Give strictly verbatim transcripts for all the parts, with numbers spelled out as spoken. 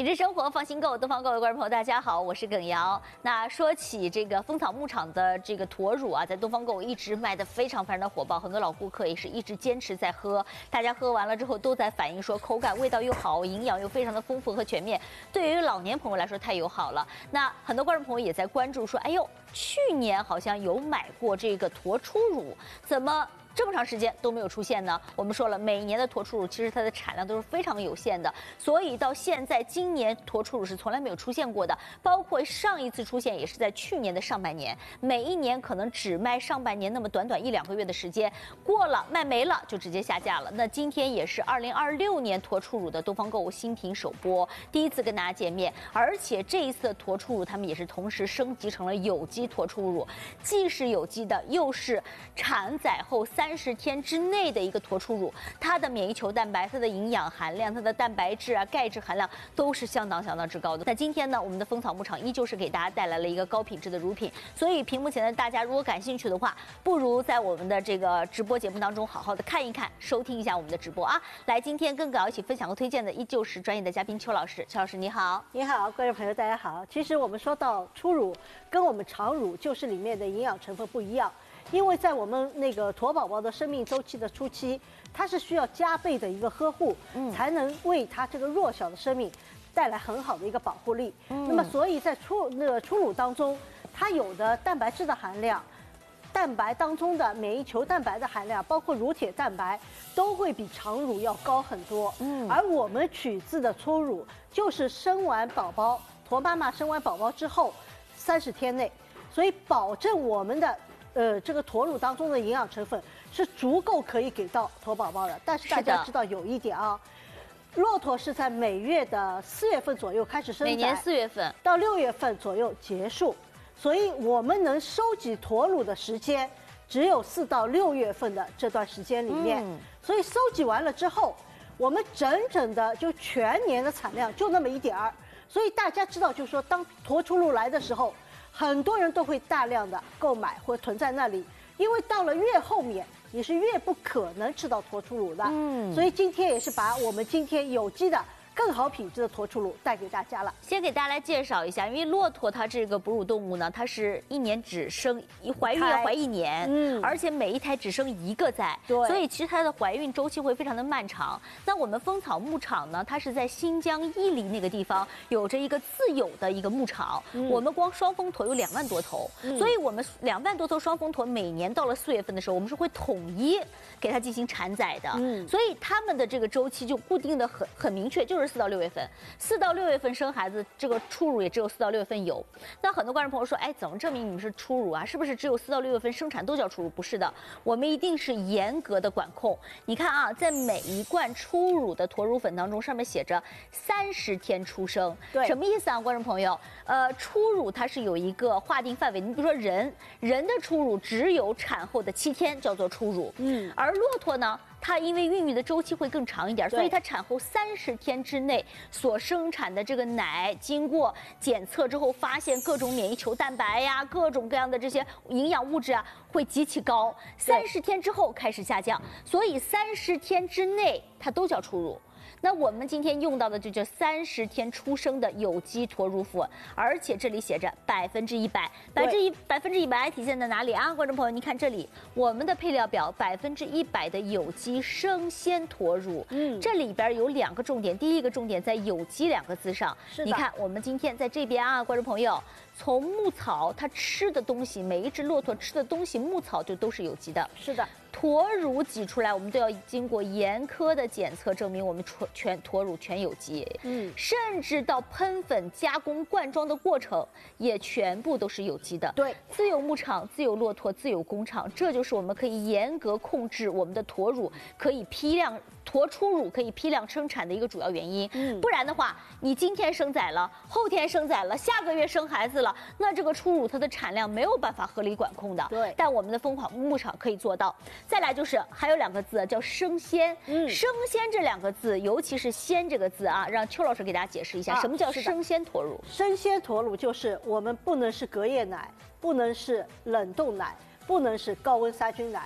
品质生活放心购，东方购的观众朋友，大家好，我是耿瑶。那说起这个蜂草牧场的这个驼乳啊，在东方购一直卖的非常非常的火爆，很多老顾客也是一直坚持在喝。大家喝完了之后都在反映说，口感、味道又好，营养又非常的丰富和全面，对于老年朋友来说太友好了。那很多观众朋友也在关注说，哎呦，去年好像有买过这个驼初乳，怎么这么长时间都没有出现呢？我们说了，每一年的驼初乳其实它的产量都是非常有限的，所以到现在今年驼初乳是从来没有出现过的，包括上一次出现也是在去年的上半年，每一年可能只卖上半年那么短短一两个月的时间，过了卖没了就直接下架了。那今天也是二零二六年驼初乳的东方购物新品首播，第一次跟大家见面，而且这一次的驼初乳他们也是同时升级成了有机驼初乳，既是有机的，又是产仔后三。三十天之内的一个驼初乳，它的免疫球蛋白、它的营养含量、它的蛋白质啊、钙质含量都是相当相当之高的。那今天呢，我们的蜂草牧场依旧是给大家带来了一个高品质的乳品，所以屏幕前的大家如果感兴趣的话，不如在我们的这个直播节目当中好好的看一看，收听一下我们的直播啊。来，今天跟耿瑶一起分享和推荐的依旧是专业的嘉宾邱老师，邱老师你好。 你好，观众朋友大家好。其实我们说到初乳，跟我们常乳就是里面的营养成分不一样。因为在我们那个驼宝宝的生命周期的初期，它是需要加倍的一个呵护，嗯，才能为它这个弱小的生命带来很好的一个保护力。嗯，那么所以在初那个初乳当中，它有的蛋白质的含量、蛋白当中的免疫球蛋白的含量，包括乳铁蛋白，都会比常乳要高很多。嗯，而我们取自的初乳，就是生完宝宝，驼妈妈生完宝宝之后三十天内，所以保证我们的。呃，这个驼乳当中的营养成分是足够可以给到驼宝宝的，但是大家知道有一点啊，骆驼是在每月的四月份左右开始生仔， 每年四月份到六月份左右结束，所以我们能收集驼乳的时间只有四到六月份的这段时间里面，嗯、所以收集完了之后，我们整整的就全年的产量就那么一点儿，所以大家知道，就是说当驼初乳来的时候。很多人都会大量的购买或囤在那里，因为到了越后面，你是越不可能吃到驼初乳的。嗯，所以今天也是把我们今天有机的。更好品质的驼初乳带给大家了。 先给大家来介绍一下，因为骆驼它这个哺乳动物呢，它是一年只生一怀孕要怀一年，嗯，而且每一胎只生一个崽，对，所以其实它的怀孕周期会非常的漫长。那我们蜂草牧场呢，它是在新疆伊犁那个地方有着一个自有的一个牧场，嗯、我们光双峰驼有两万多头，嗯、所以我们两万多头双峰驼每年到了四月份的时候，我们是会统一给它进行产仔的，嗯，所以它们的这个周期就固定的很很明确，就是。四到六月份，四到六月份生孩子，这个初乳也只有四到六月份有。那很多观众朋友说，哎，怎么证明你们是初乳啊？是不是只有四到六月份生产都叫初乳？不是的，我们一定是严格的管控。你看啊，在每一罐初乳的驼乳粉当中，上面写着三十天出生，对，什么意思啊，观众朋友？呃，初乳它是有一个划定范围，你比如说人，人的初乳只有产后的七天叫做初乳，嗯，而骆驼呢？它因为孕育的周期会更长一点，所以它产后三十天之内所生产的这个奶，经过检测之后发现各种免疫球蛋白呀、各种各样的这些营养物质啊，会极其高。三十天之后开始下降，所以三十天之内它都叫初乳。那我们今天用到的就叫三十天出生的有机驼乳粉，而且这里写着百分之一百，百分之一百分之一百体现在哪里啊？观众朋友，你看这里，我们的配料表百分之一百的有机生鲜驼乳，嗯，这里边有两个重点，第一个重点在有机两个字上，你看我们今天在这边啊，观众朋友。从牧草它吃的东西，每一只骆驼吃的东西，牧草就都是有机的。 是的， 驼乳挤出来，我们都要经过严苛的检测，证明我们全驼乳全有机。嗯，甚至到喷粉、加工、灌装的过程，也全部都是有机的。 对， 自有牧场、自有骆驼、自有工厂，这就是我们可以严格控制我们的驼乳可以批量。驼初乳可以批量生产的一个主要原因，嗯，不然的话，你今天生崽了，后天生崽了，下个月生孩子了，那这个初乳它的产量没有办法合理管控的。对，但我们的蜂草牧场可以做到。再来就是还有两个字叫生鲜，嗯，生鲜这两个字，尤其是鲜这个字啊，让邱老师给大家解释一下，啊、什么叫生鲜驼乳？ 生鲜驼乳就是我们不能是隔夜奶，不能是冷冻奶，不能是高温杀菌奶。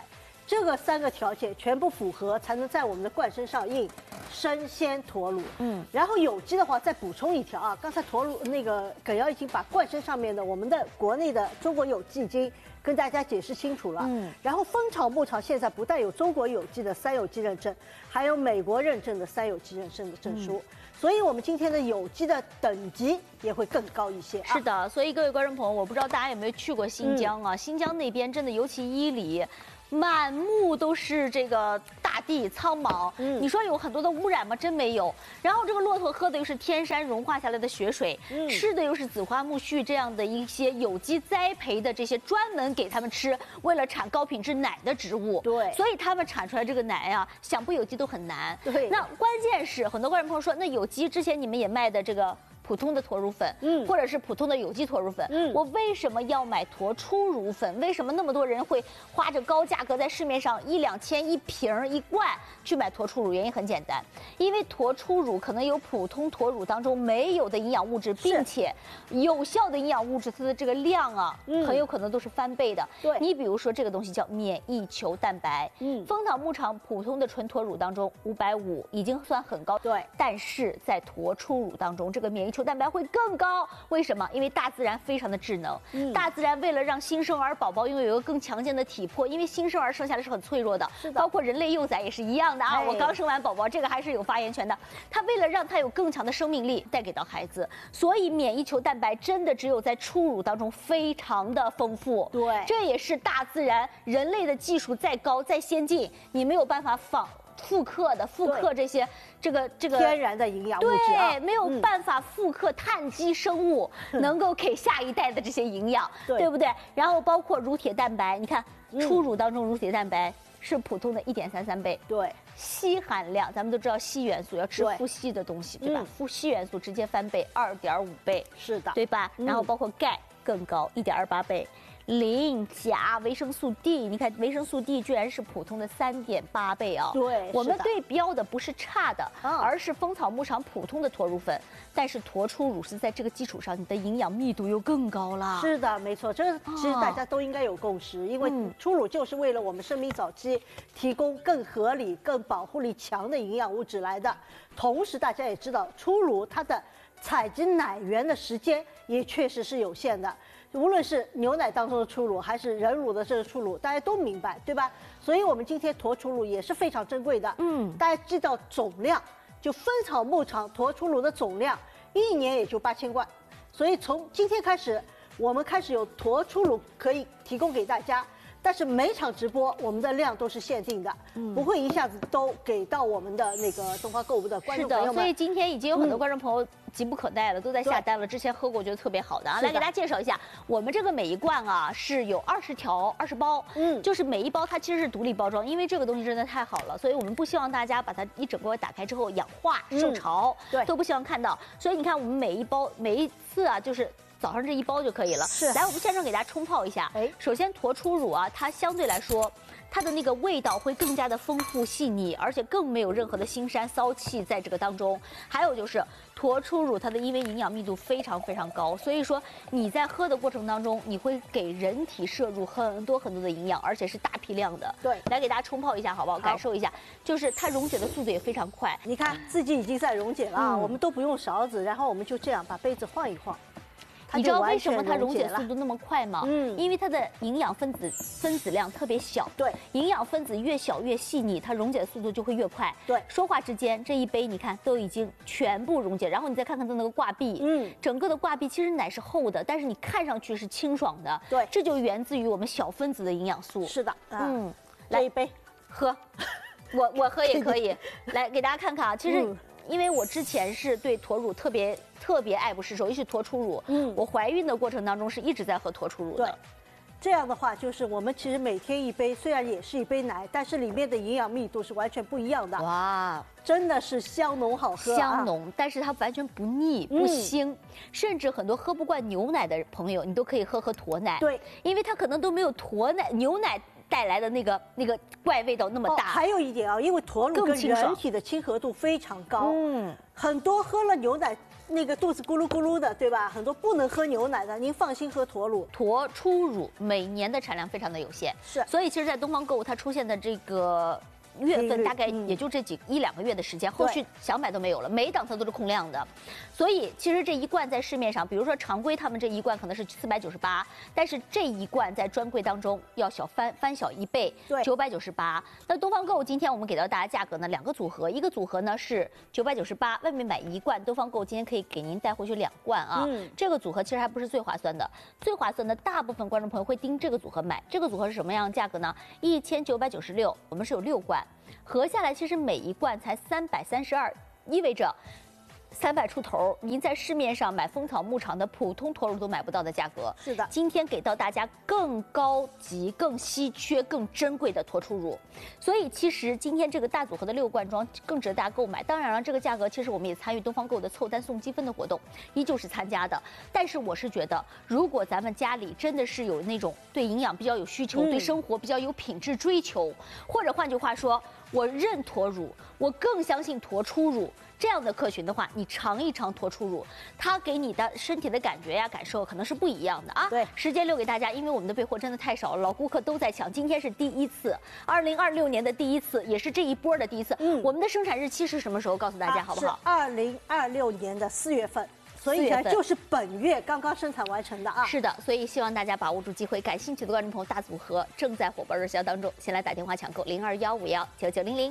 这个三个条件全部符合，才能在我们的罐身上印生鲜驼乳。嗯，然后有机的话再补充一条啊，刚才驼乳那个耿瑶已经把罐身上面的我们的国内的中国有机已经跟大家解释清楚了。嗯，然后蜂巢牧场现在不但有中国有机的三有机认证，还有美国认证的三有机认证的证书。嗯，所以，我们今天的有机的等级也会更高一些。 是的，所以各位观众朋友，我不知道大家有没有去过新疆啊？嗯、新疆那边真的，尤其伊犁，满目都是这个大地苍茫。嗯，你说有很多的污染吗？真没有。然后这个骆驼喝的又是天山融化下来的雪水，嗯、吃的又是紫花苜蓿这样的一些有机栽培的这些专门给他们吃，为了产高品质奶的植物。 对， 所以他们产出来这个奶啊，想不有机都很难。 对， 那关键是很多观众朋友说，那有机之前你们也卖的这个普通的驼乳粉，嗯，或者是普通的有机驼乳粉，嗯，我为什么要买驼初乳粉？为什么那么多人会花着高价格在市面上一两千一瓶一罐去买驼初乳？原因很简单，因为驼初乳可能有普通驼乳当中没有的营养物质，并且有效的营养物质它的这个量啊，嗯、很有可能都是翻倍的。 对， 你比如说这个东西叫免疫球蛋白，嗯，蜂巢牧场普通的纯驼乳当中五百五已经算很高， 对， 但是在驼初乳当中，这个免疫球蛋白会更高，为什么？因为大自然非常的智能，嗯，大自然为了让新生儿宝宝拥有一个更强健的体魄，因为新生儿生下来是很脆弱的， 是的， 包括人类幼崽也是一样的啊。我刚生完宝宝，这个还是有发言权的。他为了让他有更强的生命力带给到孩子，所以免疫球蛋白真的只有在初乳当中非常的丰富。 对， 这也是大自然，人类的技术再高再先进，你没有办法仿。复刻的复刻这些这个这个天然的营养物质、啊， 对，没有办法复刻碳基生物、嗯、能够给下一代的这些营养，对, 对不对？然后包括乳铁蛋白，你看初乳当中乳铁蛋白是普通的一点三三倍， 对， 硒含量咱们都知道硒元素要吃富硒的东西，对, 对吧？富、嗯、硒元素直接翻倍二点五倍， 是的， 对吧？嗯、然后包括钙更高一点二八倍。磷、钾、维生素 D， 你看维生素 D 居然是普通的三点八倍啊！ 对， 我们对标的不是差的，嗯、而是蜂巢牧场普通的驼乳粉。但是驼初乳是在这个基础上，你的营养密度又更高了。 是的，没错，这个其实大家都应该有共识，因为初乳就是为了我们生命早期提供更合理、更保护力强的营养物质来的。同时，大家也知道，初乳它的采集奶源的时间也确实是有限的。无论是牛奶当中的初乳，还是人乳的这个初乳，大家都明白，对吧？所以我们今天驼初乳也是非常珍贵的。嗯，大家知道总量，就蜂巢牧场驼初乳的总量，一年也就八千罐。所以从今天开始，我们开始有驼初乳可以提供给大家。但是每场直播我们的量都是限定的，嗯、不会一下子都给到我们的那个东方购物的观众朋友们。 是的，所以今天已经有很多观众朋友急不可待了，嗯、都在下单了。之前喝过，觉得特别好的啊，来给大家介绍一下，我们这个每一罐啊是有二十条、二十包，嗯，就是每一包它其实是独立包装，因为这个东西真的太好了，所以我们不希望大家把它一整个打开之后氧化、受潮，嗯、对，都不希望看到。所以你看，我们每一包每一次啊，就是。早上这一包就可以了。 是， 来，我们现场给大家冲泡一下。哎，首先驼初乳啊，它相对来说，它的那个味道会更加的丰富细腻，而且更没有任何的腥膻骚气在这个当中。还有就是驼初乳，它的因为营养密度非常非常高，所以说你在喝的过程当中，你会给人体摄入很多很多的营养，而且是大批量的。 对， 来给大家冲泡一下，好不好？好，感受一下，就是它溶解的速度也非常快。 你看自己已经在溶解了啊，嗯、我们都不用勺子，然后我们就这样把杯子晃一晃。 你知道为什么它溶解速度那么快吗？嗯，因为它的营养分子分子量特别小。 对， 营养分子越小越细腻，它溶解的速度就会越快。 对， 说话之间这一杯你看都已经全部溶解，然后你再看看它那个挂壁，嗯，整个的挂壁其实奶是厚的，但是你看上去是清爽的。 对， 这就源自于我们小分子的营养素。 是的， 嗯， 来一杯喝，我我喝也可以。来给大家看看啊，其实。嗯因为我之前是对驼乳特别特别爱不释手，尤其驼初乳。嗯，我怀孕的过程当中是一直在喝驼初乳的。 对，这样的话就是我们其实每天一杯，虽然也是一杯奶，但是里面的营养密度是完全不一样的。哇，真的是香浓好喝、啊， 香浓，但是它完全不腻不腥，嗯、甚至很多喝不惯牛奶的朋友，你都可以喝喝驼奶。 对， 因为它可能都没有驼奶牛奶带来的那个那个怪味道那么大。 哦、还有一点啊，因为驼乳跟人体的亲和度非常高，嗯，很多喝了牛奶那个肚子咕噜咕噜的，对吧？很多不能喝牛奶的，您放心喝驼乳。 驼初乳每年的产量非常的有限， 是， 所以其实，在东方购物它出现的这个月份大概也就这几一两个月的时间，后续想买都没有了，每一档它都是空量的。所以其实这一罐在市面上，比如说常规他们这一罐可能是四百九十八，但是这一罐在专柜当中要小翻翻小一倍， 对， 九百九十八。那东方购物今天我们给到大家价格呢，两个组合，一个组合呢是九百九十八，外面买一罐，东方购物今天可以给您带回去两罐啊。嗯，这个组合其实还不是最划算的，最划算的大部分观众朋友会盯这个组合买。这个组合是什么样的价格呢？一千九百九十六，我们是有六罐。合下来，其实每一罐才三百三十二，意味着三百出头，您在市面上买蜂草牧场的普通驼乳都买不到的价格。 是的， 今天给到大家更高级、更稀缺、更珍贵的驼初乳，所以其实今天这个大组合的六罐装更值得大家购买。当然了，这个价格其实我们也参与东方购的凑单送积分的活动，依旧是参加的。但是我是觉得，如果咱们家里真的是有那种对营养比较有需求、嗯、对生活比较有品质追求，或者换句话说，我认驼乳，我更相信驼初乳。这样的客群的话，你尝一尝驼初乳，它给你的身体的感觉呀、感受可能是不一样的啊。 对， 时间留给大家，因为我们的备货真的太少了，老顾客都在抢。今天是第一次，二零二六年的第一次，也是这一波的第一次。嗯，我们的生产日期是什么时候？告诉大家、啊、好不好？ 是二零二六年的四月份。所以呢，就是本月刚刚生产完成的啊。 是的，所以希望大家把握住机会，感兴趣的观众朋友，大组合正在火爆热销当中，先来打电话抢购零二幺五幺九九零零。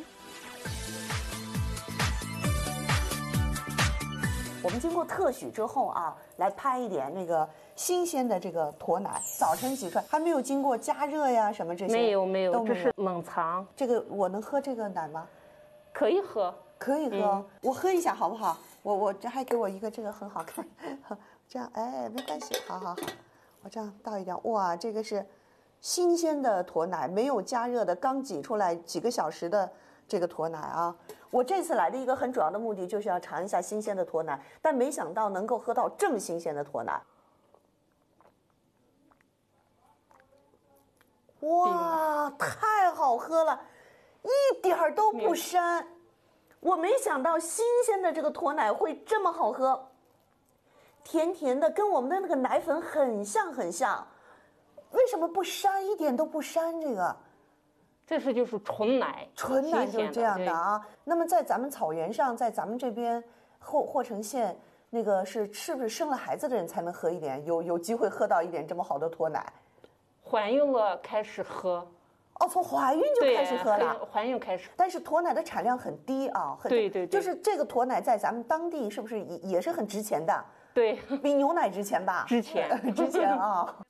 我们经过特许之后啊，来拍一点那个新鲜的这个驼奶，早晨挤出来还没有经过加热呀什么这些， 没有没有，这是冷藏。 这个我能喝这个奶吗？ 可以喝， 可以喝，嗯、我喝一下好不好？我我这还给我一个这个很好看，这样哎没关系，好好好，我这样倒一点，哇，这个是新鲜的驼奶，没有加热的，刚挤出来几个小时的这个驼奶啊。我这次来的一个很主要的目的就是要尝一下新鲜的驼奶，但没想到能够喝到这么新鲜的驼奶。哇，太好喝了，一点儿都不膻。我没想到新鲜的这个驼奶会这么好喝，甜甜的，跟我们的那个奶粉很像很像。为什么不膻？一点都不膻，这个。 这是就是纯奶， 纯奶就是这样的啊。那么在咱们草原上，在咱们这边霍霍城县，那个是是不是生了孩子的人才能喝一点，有有机会喝到一点这么好的驼奶？ 怀孕了开始喝。 哦，从怀孕就开始喝了。 怀孕开始。 但是驼奶的产量很低啊，很对对对， 就是这个驼奶在咱们当地是不是也也是很值钱的？ 对， 比牛奶值钱吧？ 值钱， 值钱啊。